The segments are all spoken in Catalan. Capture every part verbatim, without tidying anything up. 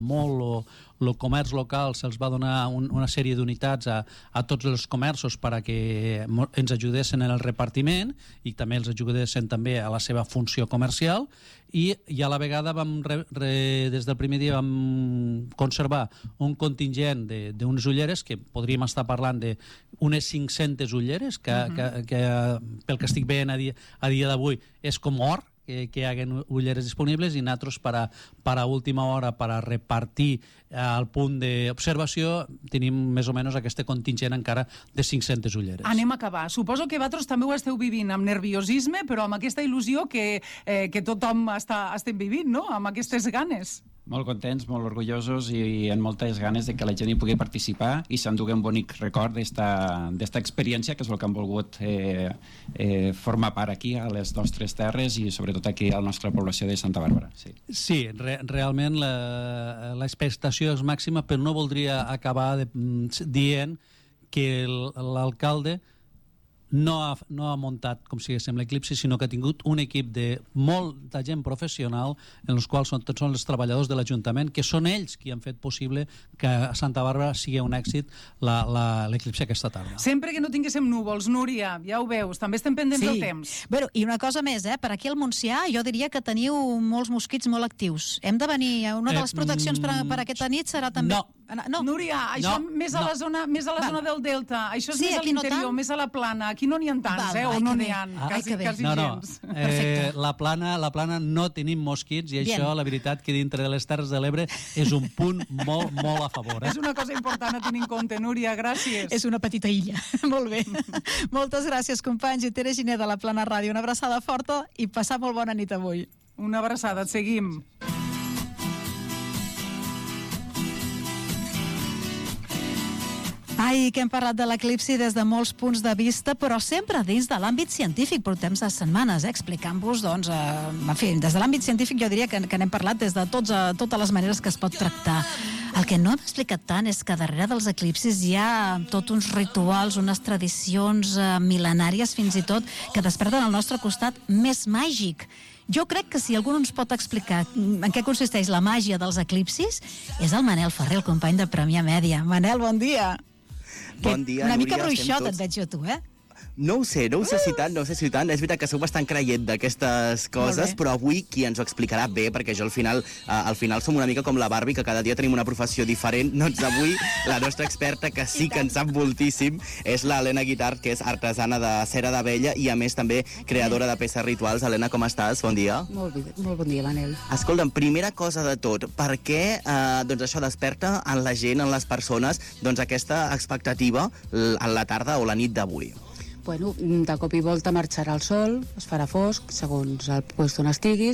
molt el comerç local, se'ls va donar un, una sèrie d'unitats a, a tots els comerços perquè ens ajudessin en el repartiment i també els ajudessin també a la seva funció comercial, i, i a la vegada vam re, re, des del primer dia vam conservar un contingent d'unes ulleres, que podríem estar parlant d'unes cinc-centes ulleres que, uh-huh. que, que pel que estic veient a dia, a dia d'avui és com or que, que hi hagi ulleres disponibles, i nosaltres per a, per a última hora per a repartir al punt d'observació tenim més o menys aquest contingent encara de cinc-centes ulleres. Anem a acabar. Suposo que vosaltres també ho esteu vivint amb nerviosisme, però amb aquesta il·lusió que, eh, que tothom està, estem vivint, no? Amb aquestes ganes. Molt contents, molt orgullosos i, i amb moltes ganes de que la gent hi pugui participar i s'endugui un bonic record d'esta experiència, que és el que han volgut eh, eh, formar part aquí a les nostres terres i sobretot aquí a la nostra població de Santa Bàrbara. Sí, sí re, realment l'expectació és màxima, però no voldria acabar de, dient que l'alcalde no ha, no ha muntat, com si diguéssim, l'Eclipsi, sinó que ha tingut un equip de molta gent professional, en els quals són, tots són els treballadors de l'Ajuntament, que són ells qui han fet possible que a Santa Bàrbara sigui un èxit l'Eclipsi aquesta tarda. Sempre que no tinguéssim núvols, Núria, ja ho veus, també estem pendents sí. del temps. Bueno, i una cosa més, eh? Per aquí al Montsià jo diria que teniu molts mosquits molt actius. Hem de venir, una de les proteccions per, per aquesta nit serà també... No. No. Núria, això no, més a no. la zona, més a la zona del Delta, això és sí, més a l'interior, no més a la plana. Aquí no n'hi ha tants, Val, eh? O ai, no n'hi ha, ah, quasi, quasi no, no. gens. Eh, la, plana, la plana no tenim mosquits, i Bien. Això, la veritat, que dintre de les Terres de l'Ebre és un punt molt, molt a favor. Eh? És una cosa important a tenir en compte, Núria, gràcies. És una petita illa, molt bé. Moltes gràcies, companys, i Tere Giner de la Plana Ràdio. Una abraçada forta i passar molt bona nit avui. Una abraçada, et seguim. Ai, que hem parlat de l'eclipsi des de molts punts de vista, però sempre dins de l'àmbit científic. Portem de setmanes eh, explicant-vos, doncs, eh, en fi, des de l'àmbit científic jo diria que, que n'hem parlat des de tots, eh, totes les maneres que es pot tractar. El que no hem explicat tant és que darrere dels eclipsis hi ha tot uns rituals, unes tradicions eh, mil·lenàries fins i tot, que desperten el nostre costat més màgic. Jo crec que si algú ens pot explicar en què consisteix la màgia dels eclipsis és el Manel Ferrer, el company de Premià Mèdia. Manel, bon dia. Bon dia, Una Núria, mica bruixot tots... et veig jo, tu, eh? No ho sé, no ho sé si tant, no ho sé si tant. És veritat que sou bastant creient d'aquestes coses, però avui qui ens ho explicarà bé, perquè jo al final eh, al final som una mica com la Barbie, que cada dia tenim una professió diferent. Doncs avui la nostra experta, que sí que en sap moltíssim, és l'Helena Guitart, que és artesana de cera d'abella i a més també creadora de peces rituals. Helena, com estàs? Bon dia. Molt, molt bon dia, Manel. Escolta'm, primera cosa de tot, per què eh, doncs això desperta en la gent, en les persones, doncs aquesta expectativa en la tarda o la nit d'avui? Bueno, de cop i volta marxarà el sol, es farà fosc, segons el lloc on estiguis,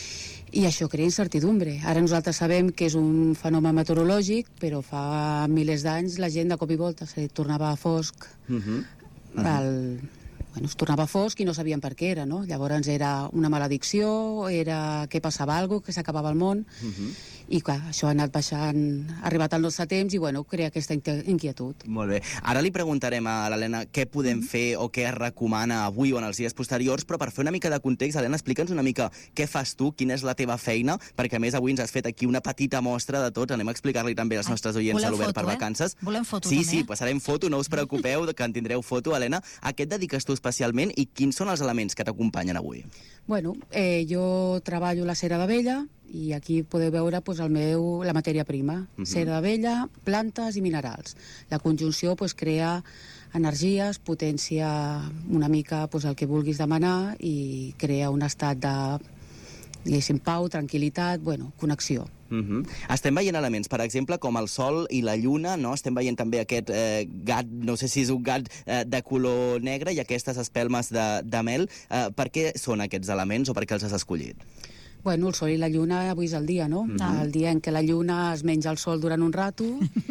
i això crea incertidumbre. Ara nosaltres sabem que és un fenomen meteorològic, però fa milers d'anys la gent de cop i volta se tornava a fosc, uh-huh. Uh-huh. El... Bueno, es tornava fosc i no sabien per què era, no? Llavors era una maledicció, era que passava alguna cosa, que s'acabava el món, uh-huh. I clar, això ha anat baixant, ha arribat al nostre temps i bueno, crea aquesta inquietud. Molt bé. Ara li preguntarem a l'Helena què podem mm-hmm. fer o què es recomana avui o en els dies posteriors, però per fer una mica de context, Helena, explica'ns una mica què fas tu, quina és la teva feina, perquè a més avui ens has fet aquí una petita mostra de tot. Anem a explicar-li també als nostres oients a l'Obert per eh? Vacances. Volem foto, sí, també. Sí, sí, passarem foto, no us preocupeu que en tindreu foto, Helena. A què et dediques tu especialment i quins són els elements que t'acompanyen avui? Bueno, eh, jo treballo la cera d'abella i aquí podeu veure pues, el meu, la matèria prima, uh-huh. Cera d'abella, plantes i minerals. La conjunció pues, crea energies, potència una mica pues, el que vulguis demanar i crea un estat de, diguéssim, pau, tranquil·litat, bueno, connexió. Uh-huh. Estem veient elements, per exemple, com el sol i la lluna, no? Estem veient també aquest eh, gat, no sé si és un gat eh, de color negre i aquestes espelmes de, de mel. Eh, per què són aquests elements o per què els has escollit? Bueno, el sol i la lluna avui és el dia, no? Uh-huh. El dia en què la lluna es menja el sol durant un rato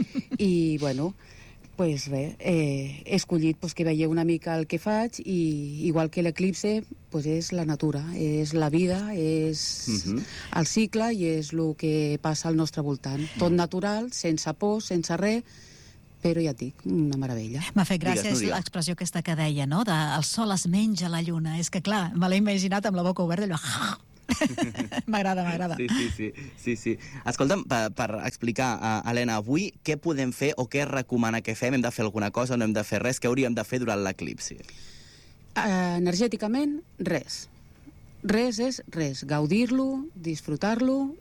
i, bueno, pues bé, eh, he escollit pues, que veieu una mica el que faig i igual que l'eclipse pues, és la natura, és la vida, és uh-huh. el cicle i és el que passa al nostre voltant. Tot natural, sense por, sense res, però ja et dic, una meravella. M'ha fet gràcia Digues, és l'expressió aquesta que deia, no? De, el sol es menja la lluna. És que clar, me l'he imaginat amb la boca oberta, allò... M'agrada, m'agrada. Sí, sí, sí. sí, sí. Escolta'm, per, per explicar, uh, Helena, avui què podem fer o què recomana que fem? Hem de fer alguna cosa o no hem de fer res? Què hauríem de fer durant l'eclipsi? Uh, energèticament, res. Res és res. Gaudir-lo, disfrutar-lo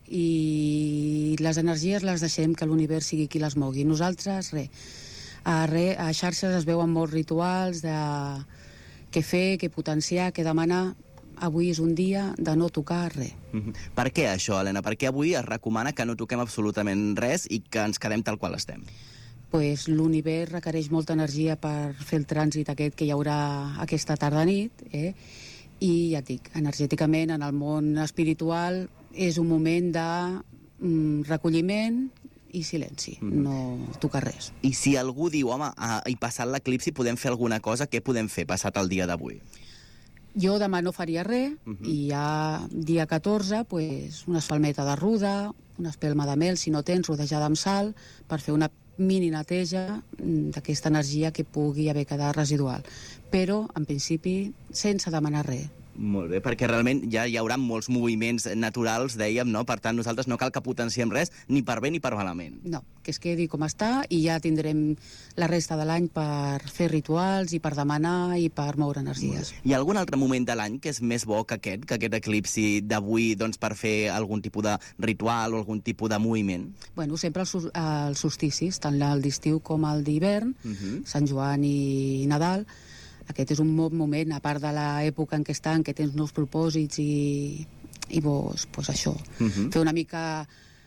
i les energies les deixem que l'univers sigui qui les mogui. Nosaltres, res. A, re, a xarxes es veuen molts rituals de què fer, què potenciar, què demanar. Avui és un dia de no tocar res. Mm-hmm. Per què això, Helena? Per què avui es recomana que no toquem absolutament res i que ens quedem tal qual estem? Pues l'univers requereix molta energia per fer el trànsit aquest que hi haurà aquesta tarda-nit, eh? I ja et dic, energèticament, en el món espiritual, és un moment de mm, recolliment i silenci, mm. no tocar res. I si algú diu, home, ah, i passat l'eclipsi podem fer alguna cosa, què podem fer passat el dia d'avui? Jo demà no faria res, uh -huh. i ja dia catorze, pues, una espalmeta de ruda, una espelma de mel, si no tens, rodejada amb sal, per fer una mini neteja d'aquesta energia que pugui haver quedat residual. Però, en principi, sense demanar res. Molt bé, perquè realment ja hi haurà molts moviments naturals, dèiem, no? Per tant, nosaltres no cal que potenciem res, ni per bé ni per malament. No, que es quedi com està i ja tindrem la resta de l'any per fer rituals i per demanar i per moure energies. Hi ha algun altre moment de l'any que és més bo que aquest, que aquest eclipsi d'avui, doncs, per fer algun tipus de ritual o algun tipus de moviment? Bueno, sempre els, els solsticis, tant el d'estiu com el d'hivern, uh-huh. Sant Joan i Nadal. Aquest és un bon moment, a part de l'època en què estan, que tens nous propòsits i, i vols, pues això, uh-huh. fer una mica...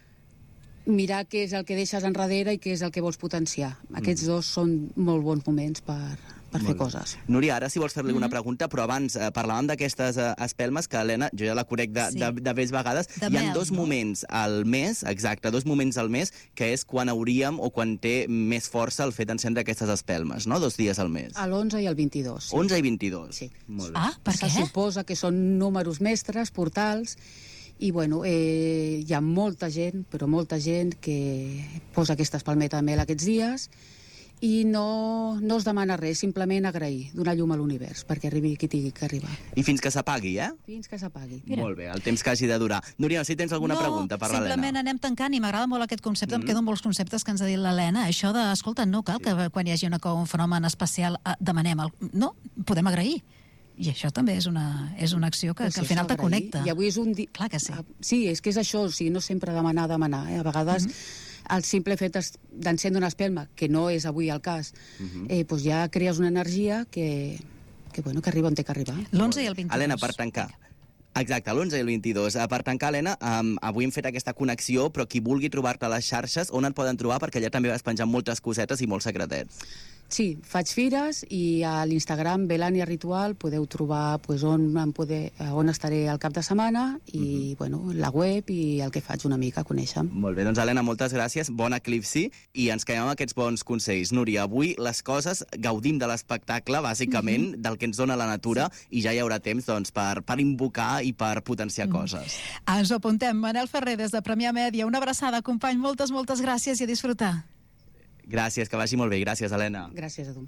mirar què és el que deixes enrere i què és el que vols potenciar. Aquests dos són molt bons moments per, per fer coses. Núria, ara si vols fer-li Mm-hmm. una pregunta, però abans eh, parlàvem d'aquestes eh, espelmes que, Helena, jo ja la conec de, Sí. de, de vés vegades, De hi ha mel, dos no? moments al mes, exacte, dos moments al mes, que és quan hauríem o quan té més força el fet d'encendre aquestes espelmes, no? Dos dies al mes. A l'onze i el vint-i-dos. Sí. onze i vint-i-dos. Sí. Molt bé. Ah, per Se què? suposa que són números mestres, portals, i bueno, eh, hi ha molta gent, però molta gent que posa aquesta espalmeta de mel aquests dies i no, no es demana res, simplement agrair, donar llum a l'univers perquè arribi qui tingui que arribar. I fins que s'apagui, eh? Fins que s'apagui. Mira. Molt bé, el temps que hagi de durar. Núria, no sé si tens alguna no, pregunta per l'Helena. simplement anem tancant i m'agrada molt aquest concepte, mm -hmm. em quedo amb molts conceptes que ens ha dit l'Helena. Això de, escolta, no cal sí. que quan hi hagi una, un fenomen especial eh, demanem el... No, podem agrair. I això també és una, és una acció que, Pues que al és final te agrair. connecta. I avui és un dia... Clar que sí. Sí, és que és això, o sigui, no sempre demanar, demanar. Eh? A vegades mm-hmm. el simple fet d'encendre una espelma, que no és avui el cas, mm-hmm. eh, pues ja crees una energia que, que, bueno, que arriba on té que arribar. L'onze i el vint-i-dos. Helena, per tancar. Exacte, l'onze i el vint-i-dos. Per tancar, Helena, um, avui hem fet aquesta connexió, però qui vulgui trobar-te a les xarxes, on et poden trobar? Perquè allà també vas penjar moltes cosetes i molts secretets. Sí, faig fires i a l'Instagram Belania Ritual podeu trobar pues, on, em poder, on estaré el cap de setmana i mm-hmm. bueno, la web i el que faig una mica, conèixer. Molt bé, doncs Helena, moltes gràcies, bon eclipsi i ens quedem amb aquests bons consells. Núria, avui les coses, gaudim de l'espectacle, bàsicament, mm-hmm. del que ens dona la natura sí. i ja hi haurà temps doncs, per, per invocar i per potenciar mm. coses. Ens ho apuntem. Manel Ferrer, des de Premià Mèdia. Una abraçada, company. Moltes, moltes gràcies i a disfrutar. Gràcies, que vagi molt bé. Gràcies, Helena. Gràcies a tu.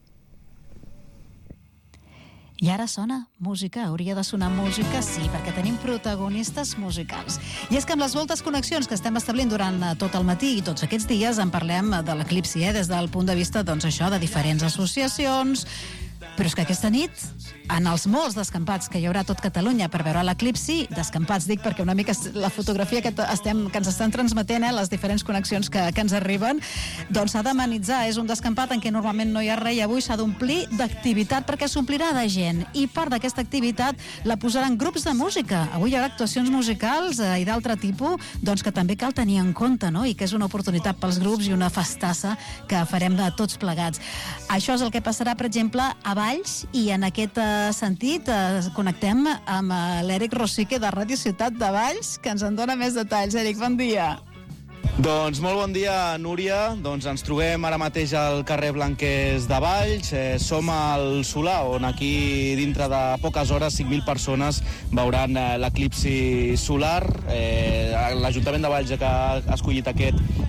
I ara sona música, hauria de sonar música, sí, perquè tenim protagonistes musicals. I és que amb les moltes connexions que estem establint durant tot el matí i tots aquests dies en parlem de l'eclipsi, eh? Des del punt de vista, doncs això, de diferents associacions. Però és que aquesta nit, en els molts descampats que hi haurà a tot Catalunya per veure l'eclipsi, descampats dic perquè una mica la fotografia que, estem, que ens estan transmetent, eh, les diferents connexions que, que ens arriben, doncs s'ha d'amenitzar. És un descampat en què normalment no hi ha res i avui s'ha d'omplir d'activitat perquè s'omplirà de gent. I part d'aquesta activitat la posaran grups de música. Avui hi haurà actuacions musicals eh, i d'altre tipus doncs que també cal tenir en compte, no? I que és una oportunitat pels grups i una festassa que farem de tots plegats. Això és el que passarà, per exemple, a Valls, i en aquest eh, sentit eh, connectem amb eh, l'Eric Rosique de Ràdio Ciutat de Valls, que ens en dona més detalls. Eric, bon dia. Doncs molt bon dia, Núria. Doncs ens trobem ara mateix al carrer Blanquers de Valls. Eh, som al Solà, on aquí dintre de poques hores cinc mil persones veuran eh, l'eclipsi solar. Eh, L'Ajuntament de Valls que ha escollit aquest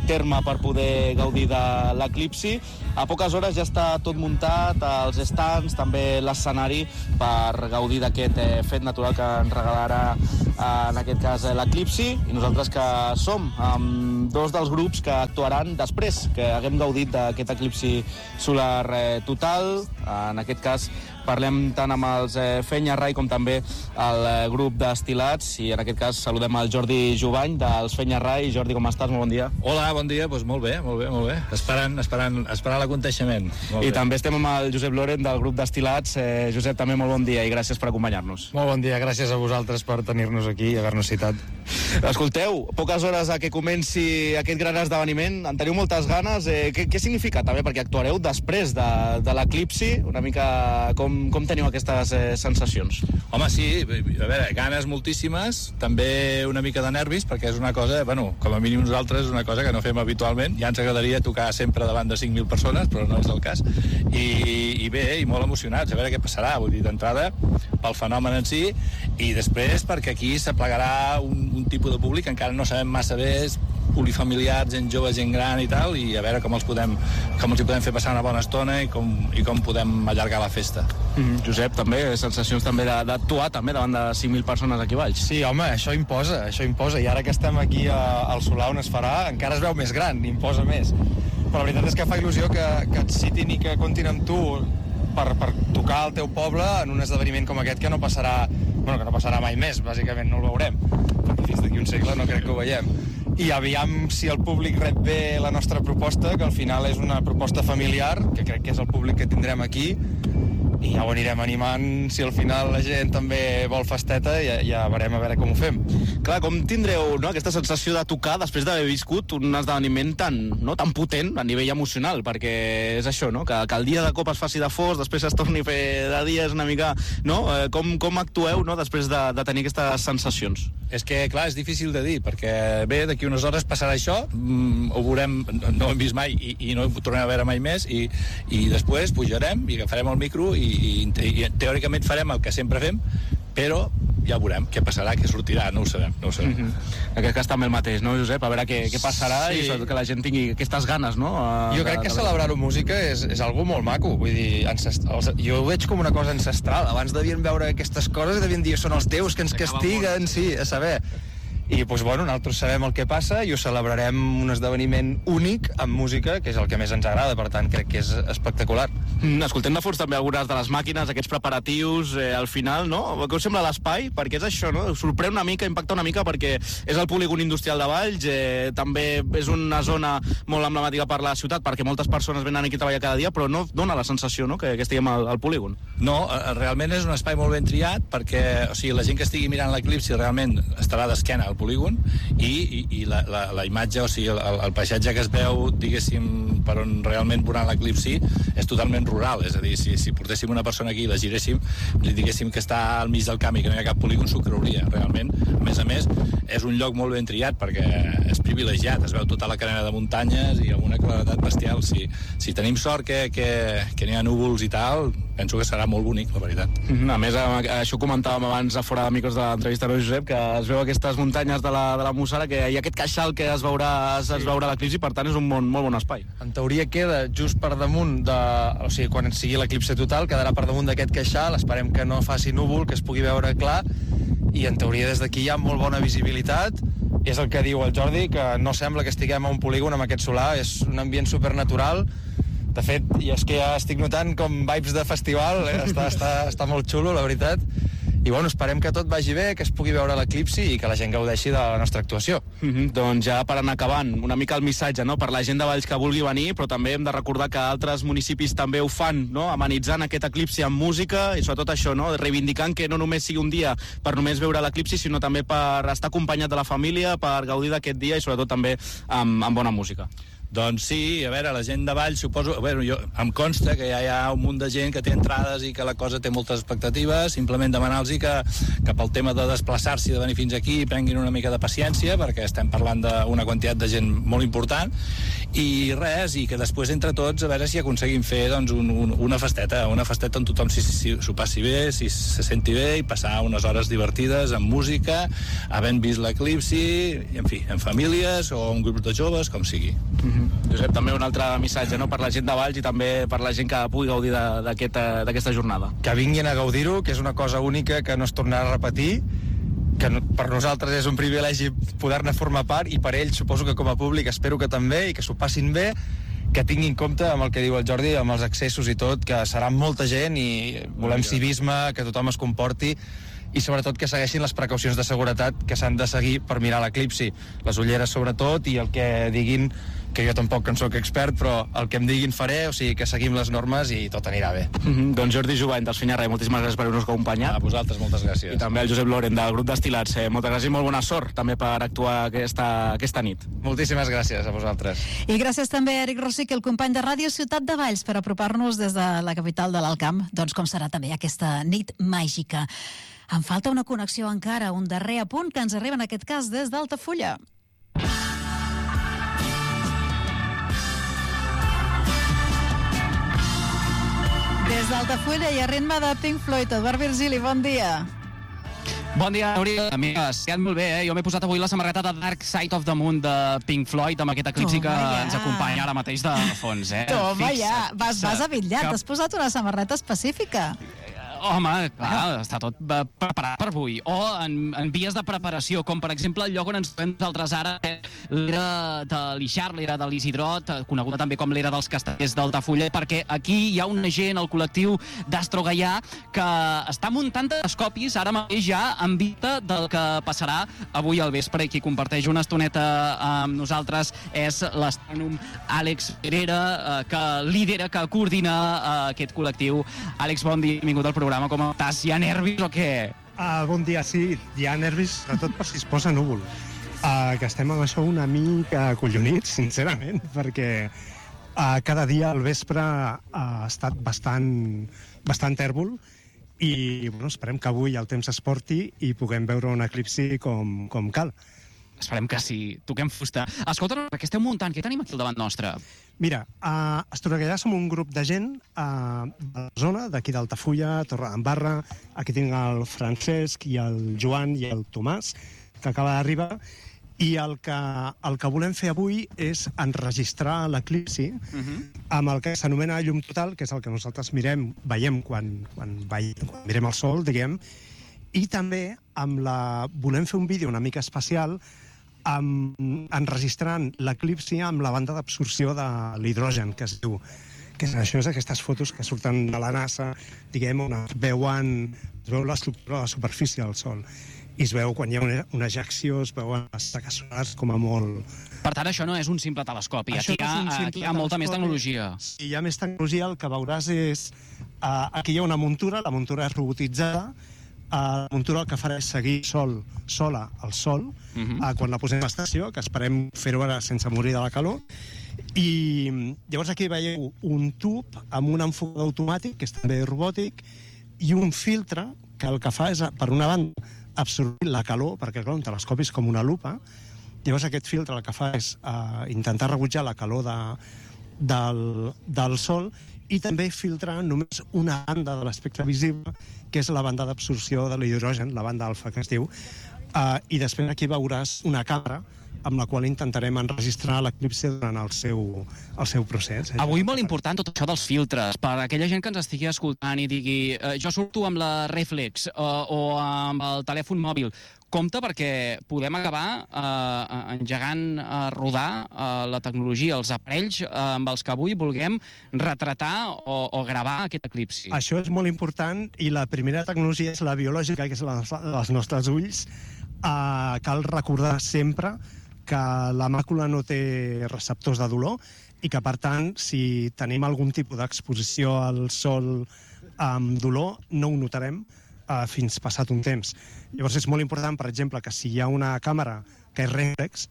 terme per poder gaudir de l'eclipsi. A poques hores ja està tot muntat, els stands, també l'escenari, per gaudir d'aquest eh, fet natural que ens regalarà, eh, en aquest cas, eh, l'eclipsi, i nosaltres que som amb dos dels grups que actuaran després que haguem gaudit d'aquest eclipsi solar eh, total. En aquest cas parlem tant amb els eh, Fenya Rai com també el eh, grup d'Estilats, i en aquest cas saludem el Jordi Jovany dels Fenya Rai. Jordi, com estàs? Molt bon dia. Hola, bon dia. Pues molt bé, molt bé, molt bé. Esperant, esperant, esperant l'aconteixement. I bé. També estem amb el Josep Loren del grup d'Estilats. Eh, Josep, també molt bon dia i gràcies per acompanyar-nos. Molt bon dia, gràcies a vosaltres per tenir-nos aquí i haver-nos citat. Escolteu, poques hores a que comenci aquest gran esdeveniment, en teniu moltes ganes. Eh, què, què significa també? Perquè actuareu després de, de l'eclipsi, una mica com, com teniu aquestes eh, sensacions? Home, sí, a veure, ganes moltíssimes, també una mica de nervis, perquè és una cosa, bueno, com a mínim nosaltres, és una cosa que no fem habitualment. Ja ens agradaria tocar sempre davant de cinc mil persones, però no és el cas. I, i bé, i molt emocionats, a veure què passarà, vull dir, d'entrada, pel fenomen en si, i després perquè aquí s'aplegarà un, un tipus de públic que encara no sabem massa bé, és polifamiliars, gent jove, gent gran i tal, i a veure com els podem, com els hi podem fer passar una bona estona i com, i com podem allargar la festa. Mm-hmm. Josep, també, sensacions també d'actuar també davant de cinc mil persones aquí baix. Sí, home, això imposa, això imposa, i ara que estem aquí a, al Solà on es farà, encara es veu més gran, imposa més. Però la veritat és que fa il·lusió que, que et citin i que comptin amb tu per, per tocar al teu poble en un esdeveniment com aquest que no passarà, bueno, que no passarà mai més, bàsicament no el veurem, perquè fins d'aquí un segle no crec que ho veiem. I aviam si el públic rep bé la nostra proposta, que al final és una proposta familiar, que crec que és el públic que tindrem aquí, i ja ho anirem animant. Si al final la gent també vol festeta, ja, ja veurem a veure com ho fem. Clar, com tindreu, no, aquesta sensació de tocar després d'haver viscut un esdeveniment tan, no, tan potent a nivell emocional? Perquè és això, no? que, que el dia de cop es faci de fos, després es torni a fer de dies una mica... No? Com, com actueu, no, després de, de tenir aquestes sensacions? És que, clar, és difícil de dir, perquè bé, d'aquí unes hores passarà això, mm, ho veurem, no, no ho hem vist mai i, i no ho tornarem a veure mai més, i, i després pujarem i agafarem el micro i, i, i teòricament farem el que sempre fem, però ja veurem què passarà, què sortirà, no ho sabem, no ho sabem. Mm-hmm. Aquest cas també el mateix, no, Josep? A veure què, què passarà, sí. I sobretot que la gent tingui aquestes ganes, no? Jo crec que celebrar-ho música és, és algo molt maco, vull dir, ancest... jo ho veig com una cosa ancestral. Abans devien veure aquestes coses i devien dir són els déus que ens castiguen, sí, a saber... I, doncs, bueno, nosaltres sabem el que passa i ho celebrarem un esdeveniment únic amb música, que és el que més ens agrada, per tant, crec que és espectacular. Mm, escoltem de fons també algunes de les màquines, aquests preparatius, eh, al final, no? Què us sembla l'espai? Perquè és això, no? Sorprèn una mica, impacta una mica, perquè és el polígon industrial de Valls, eh, també és una zona molt emblemàtica per la ciutat, perquè moltes persones venen aquí a treballar cada dia, però no dona la sensació, no?, que, que estiguem al, al polígon. No, realment és un espai molt ben triat, perquè, o sigui, la gent que estigui mirant l'eclipsi realment estarà d'esquena al polígon, i, i, i la, la, la imatge, o sigui, el, el paisatge que es veu, diguéssim, per on realment veuran l'eclipsi, és totalment rural, és a dir, si, si portéssim una persona aquí i la giréssim, li diguéssim que està al mig del camp i que no hi ha cap polígon, s'ho creuria, realment. A més a més, és un lloc molt ben triat perquè és privilegiat, es veu tota la cadena de muntanyes i amb una claredat bestial. Si, si tenim sort que, que, que n'hi ha núvols i tal, penso que serà molt bonic, la veritat. A més, això comentàvem abans a fora de micros de l'entrevista, no, Josep, que es veu aquestes muntanyes de la, de la Mussara, que hi ha aquest queixal que es veurà, es, es veurà l'eclipsi, per tant és un bon, molt bon espai. En teoria queda just per damunt de... O sigui, quan sigui l'eclipsi total, quedarà per damunt d'aquest queixal, esperem que no faci núvol, que es pugui veure clar, i en teoria des d'aquí hi ha molt bona visibilitat. És el que diu el Jordi, que no sembla que estiguem a un polígon amb aquest solar, és un ambient supernatural. De fet, i és que ja estic notant com vibes de festival, eh? està, està, està molt xulo, la veritat. I bueno, esperem que tot vagi bé, que es pugui veure l'eclipsi i que la gent gaudeixi de la nostra actuació. Mm-hmm. Doncs ja per anar acabant, una mica el missatge, no?, per la gent de Valls que vulgui venir, però també hem de recordar que altres municipis també ho fan, no?, amenitzant aquest eclipsi amb música i sobretot això, no?, reivindicant que no només sigui un dia per només veure l'eclipsi, sinó també per estar acompanyat de la família, per gaudir d'aquest dia i sobretot també amb, amb bona música. Doncs sí, a veure, la gent de Valls, suposo... A veure, jo, em consta que ja hi ha un munt de gent que té entrades i que la cosa té moltes expectatives, simplement demanar-los que, que pel tema de desplaçar-se i de venir fins aquí prenguin una mica de paciència, perquè estem parlant d'una quantitat de gent molt important, i res, i que després entre tots a veure si aconseguim fer doncs, un, un, una festeta, una festeta on tothom s'ho si, si, si passi bé, si se senti bé, i passar unes hores divertides amb música, havent vist l'eclipsi, i en fi, en famílies o un grup de joves, com sigui. Mm-hmm. Josep, també un altre missatge, no?, per la gent de Valls i també per la gent que pugui gaudir d'aquesta aquest, jornada. Que vinguin a gaudir-ho, que és una cosa única que no es tornarà a repetir, que no, per nosaltres és un privilegi poder-ne formar part, i per ells suposo que com a públic espero que també, i que s'ho passin bé, que tinguin compte amb el que diu el Jordi, amb els accessos i tot, que serà molta gent i volem civisme, que tothom es comporti, i sobretot que segueixin les precaucions de seguretat que s'han de seguir per mirar l'eclipsi. Les ulleres sobretot, i el que diguin, que jo tampoc en sóc expert, però el que em diguin faré, o sigui que seguim les normes i tot anirà bé. Mm-hmm. Doncs Jordi Jovany, del Finyarra, moltíssimes gràcies per haver-nos acompanyat. A vosaltres, moltes gràcies. I també el Josep Loren, del grup Destil·lats. Eh, moltes gràcies i molt bona sort també per actuar aquesta, aquesta nit. Moltíssimes gràcies a vosaltres. I gràcies també a Eric Rosic, el company de Ràdio Ciutat de Valls, per apropar-nos des de la capital de l'Alt Camp, doncs com serà també aquesta nit màgica. Em falta una connexió encara, un darrer apunt que ens arriba en aquest cas des d'Altafulla. Des d'Altafulla i a ritme de Pink Floyd, Eduard Virgili, bon dia. Bon dia, Núria. Amigues, quedat molt bé, eh? Jo m'he posat avui la samarreta de Dark Side of the Moon de Pink Floyd amb aquest eclipsi que Toma ja. ens acompanya ara mateix de fons, eh? Toma Fixa, ja, vas, vas a bitllat, que- t'has posat una samarreta específica. Home, clar, està tot eh, preparat per avui. O en, en vies de preparació, com per exemple el lloc on ens trobem nosaltres ara, eh, l'era de l'Ixart, l'era de l'Isidrot, eh, coneguda també com l'era dels castellers d'Altafulla, perquè aquí hi ha una gent, el col·lectiu d'Astro Gaià, que està muntant telescopis ara mateix ja en vista del que passarà avui al vespre, i qui comparteix una estoneta amb nosaltres és l'astrònom Àlex Herrera, eh, que lidera, que coordina eh, aquest col·lectiu. Àlex, bon dia, benvingut al programa. Com estàs? Hi ha nervis o què? Uh, bon dia, sí. Hi ha nervis, sobretot per si es posa núvol. Uh, que estem amb això una mica collonits, sincerament, perquè uh, cada dia al vespre uh, ha estat bastant, bastant tèrbol, i bueno, esperem que avui el temps es porti i puguem veure un eclipsi com, com cal. Esperem que sí. Toquem fusta. Escolta, què esteu muntant? Què tenim aquí al davant nostre? Mira, a Estoragallà som un grup de gent uh, de la zona, d'aquí d'Altafulla, Torredembarra. Aquí tinc el Francesc i el Joan i el Tomàs, que acaba d'arribar. I el que, el que volem fer avui és enregistrar l'eclipsi uh-huh. amb el que s'anomena llum total, que és el que nosaltres mirem, veiem quan, quan, veiem, quan mirem el sol, diguem, i també amb la... volem fer un vídeo una mica especial amb, enregistrant l'eclipsi amb la banda d'absorció de l'hidrogen, que es diu, que és, això és aquestes fotos que surten de la NASA, diguem, on es veuen, es veu l'estructura de la superfície del Sol, i es veu quan hi ha una, una ejecció, es veuen les taques solars com a molt... Per tant, això no és un simple telescopi. Això Aquí hi ha, no és un simple aquí hi ha molta més telescopi. tecnologia. Si hi ha més tecnologia, el que veuràs és... Uh, aquí hi ha una muntura, la muntura és robotitzada, uh, la muntura el que farà és seguir sol, sola al sol, uh-huh. uh, quan la posem a estació, que esperem fer-ho ara sense morir de la calor, i llavors aquí veieu un tub amb un enfocador automàtic, que és també robòtic, i un filtre que el que fa és, per una banda, absorbir la calor, perquè clar, un telescopi és com una lupa. Llavors aquest filtre el que fa és uh, intentar rebutjar la calor de, del, del sol, i també filtrar només una banda de l'espectre visible, que és la banda d'absorció de l'hidrogen, la banda alfa que es diu, uh, i després aquí veuràs una càmera amb la qual intentarem enregistrar l'eclipsi durant el seu, el seu procés. Eh? Avui molt important tot això dels filtres. Per aquella gent que ens estigui escoltant i digui eh, jo surto amb la Reflex eh, o amb el telèfon mòbil, compte perquè podem acabar eh, engegant a rodar eh, la tecnologia, els aparells eh, amb els que avui vulguem retratar o, o gravar aquest eclipsi. Això és molt important, i la primera tecnologia és la biològica, que és la dels nostres ulls. Uh, cal recordar sempre que la màcula no té receptors de dolor i que, per tant, si tenim algun tipus d'exposició al sol amb dolor, no ho notarem uh, fins passat un temps. Llavors és molt important, per exemple, que si hi ha una càmera que és reflex,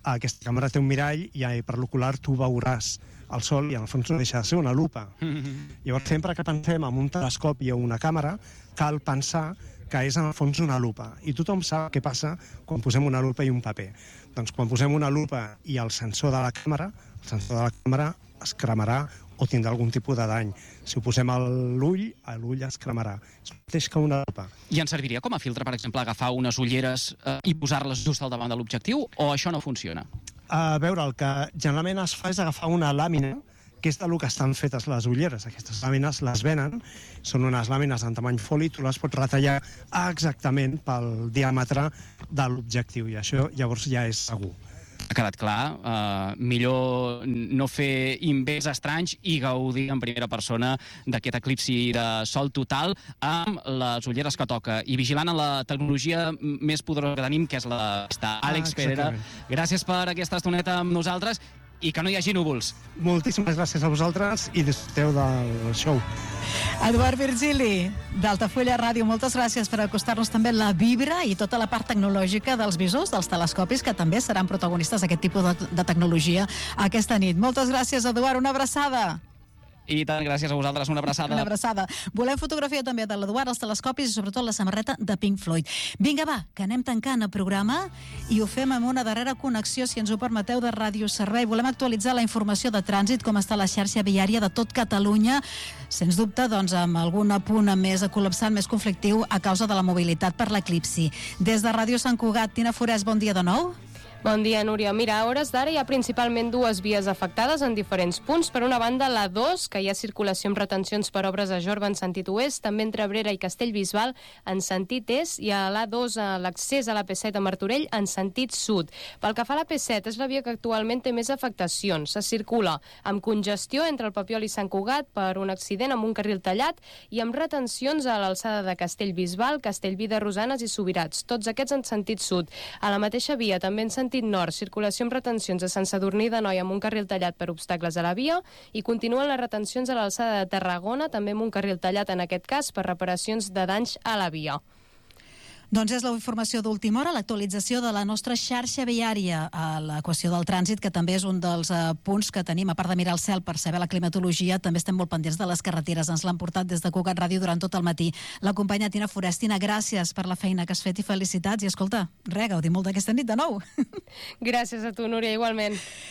aquesta càmera té un mirall i per l'ocular tu veuràs el sol i en el fons no deixa de ser una lupa. Llavors, sempre que pensem en un telescopi o una càmera, cal pensar que és en el fons una lupa. I tothom sap què passa quan posem una lupa i un paper. Doncs quan posem una lupa i el sensor de la càmera, el sensor de la càmera es cremarà o tindrà algun tipus de dany. Si ho posem a l'ull, a l'ull es cremarà. És el mateix que una lupa. I ens serviria com a filtre, per exemple, agafar unes ulleres eh, i posar-les just al davant de l'objectiu, o això no funciona? A veure, el que generalment es fa és agafar una làmina, que és del que estan fetes les ulleres. Aquestes làmines les venen, són unes làmines en tamany foli, tu les pots retallar exactament pel diàmetre de l'objectiu, i això llavors ja és segur. Ha quedat clar, uh, millor no fer invents estranys i gaudir en primera persona d'aquest eclipsi de sol total amb les ulleres que toca i vigilant en la tecnologia més poderosa que tenim, que és la està Àlex Ah, Pedrera. exactament. Gràcies per aquesta estoneta amb nosaltres i que no hi hagi núvols. Moltíssimes gràcies a vosaltres i disfruteu del show. Eduard Virgili, d'Altafulla Ràdio, moltes gràcies per acostar-nos també la vibra i tota la part tecnològica dels visors, dels telescopis, que també seran protagonistes d'aquest tipus de, de tecnologia aquesta nit. Moltes gràcies, Eduard, una abraçada. I tant, gràcies a vosaltres, una abraçada. Una abraçada. Volem fotografia també de l'Eduard, els telescopis i sobretot la samarreta de Pink Floyd. Vinga, va, que anem tancant el programa i ho fem amb una darrera connexió, si ens ho permeteu, de Ràdio Servei. Volem actualitzar la informació de trànsit, com està la xarxa viària de tot Catalunya, sens dubte, doncs, amb algun punt més col·lapsant, més conflictiu a causa de la mobilitat per l'eclipsi. Des de Ràdio Sant Cugat, Tina Forès, bon dia de nou. Bon dia, Núria. Mira, a hores d'ara hi ha principalment dues vies afectades en diferents punts. Per una banda, la dos, que hi ha circulació amb retencions per obres a Jorba en sentit oest, també entre Abrera i Castellbisbal en sentit est, i a l'A dos l'accés a la P set a Martorell en sentit sud. Pel que fa a la P set, és la via que actualment té més afectacions. Se circula amb congestió entre el Papiol i Sant Cugat per un accident amb un carril tallat i amb retencions a l'alçada de Castellbisbal, Castellví de Rosanes i Subirats, tots aquests en sentit sud. A la mateixa via, també en sentit nord, circulació amb retencions a Sant Sadurní d'Anoia amb un carril tallat per obstacles a la via i continuen les retencions a l'alçada de Tarragona, també amb un carril tallat en aquest cas per reparacions de danys a la via. Doncs és la informació d'última hora, l'actualització de la nostra xarxa viària a l'equació del trànsit, que també és un dels uh, punts que tenim, a part de mirar el cel per saber la climatologia, també estem molt pendents de les carreteres. Ens l'han portat des de Cugat Ràdio durant tot el matí. La companya Tina Forès. Tina, gràcies per la feina que has fet i felicitats. I escolta, re, gaudim molt d'aquesta nit de nou. Gràcies a tu, Núria, igualment.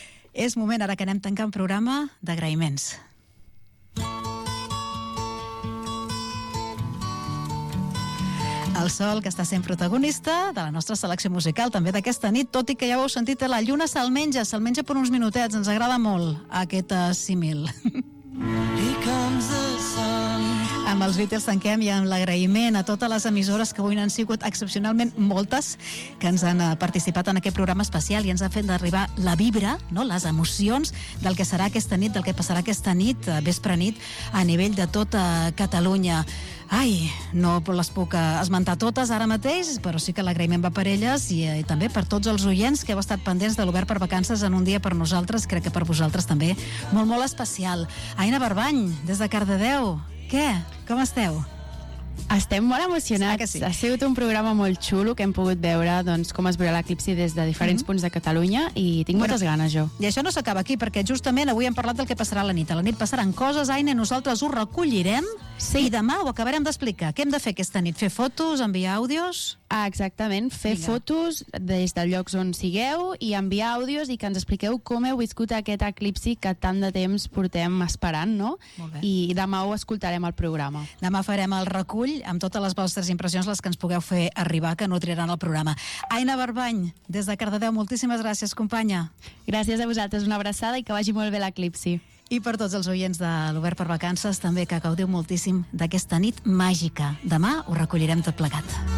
És moment, ara que anem tancant programa, d'agraïments. El sol, que està sent protagonista de la nostra selecció musical, també d'aquesta nit, tot i que ja ho heu sentit, la lluna se'l menja, se'l menja per uns minutets. Ens agrada molt aquest uh, símil. Amb els Beatles tanquem i amb l'agraïment a totes les emissores que avui n'han sigut excepcionalment moltes, que ens han participat en aquest programa especial i ens han fet d'arribar la vibra, no? Les emocions del que serà aquesta nit, del que passarà aquesta nit, vespre nit, a nivell de tota Catalunya. Ai, no les puc esmentar totes ara mateix, però sí que l'agraïment va per elles i, i també per tots els oients que heu estat pendents de l'Obert per Vacances en un dia per nosaltres, crec que per vosaltres també, molt, molt especial. Aina Barbany, des de Cardedeu, què? Com esteu? Estem molt emocionats. Ah, sí? Ha sigut un programa molt xulo que hem pogut veure doncs, com es veurà l'eclipsi des de diferents mm-hmm. punts de Catalunya i tinc bueno, moltes ganes, jo. I això no s'acaba aquí, perquè justament avui hem parlat del que passarà a la nit. A la nit passaran coses, Aina, i nosaltres ho recollirem sí. i demà ho acabarem d'explicar. Què hem de fer aquesta nit? Fer fotos, enviar àudios? Ah, exactament, fer Vinga. fotos des de llocs on sigueu i enviar àudios i que ens expliqueu com heu viscut aquest eclipsi que tant de temps portem esperant, no? I demà ho escoltarem al programa. Demà farem el recull amb totes les vostres impressions, les que ens pugueu fer arribar, que nutriran el programa. Aina Barbany, des de Cardedeu, moltíssimes gràcies, companya. Gràcies a vosaltres, una abraçada i que vagi molt bé l'eclipsi. I per tots els oients de l'Obert per Vacances, també que gaudiu moltíssim d'aquesta nit màgica. Demà ho recollirem tot plegat.